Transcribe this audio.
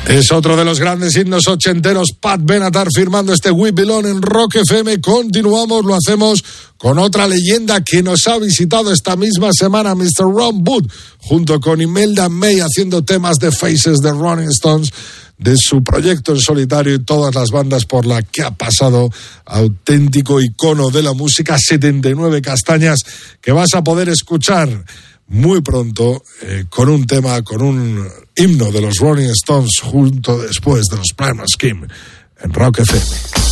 Es otro de los grandes himnos ochenteros, Pat Benatar firmando este We Belong en Rock FM. Continuamos, lo hacemos con otra leyenda que nos ha visitado esta misma semana, Mr. Ron Wood, junto con Imelda May, haciendo temas de Faces de Rolling Stones, de su proyecto en solitario y todas las bandas por la que ha pasado, auténtico icono de la música, 79 castañas que vas a poder escuchar muy pronto con un tema, con un himno de los Rolling Stones, junto después de los Primal Scream en Rock FM.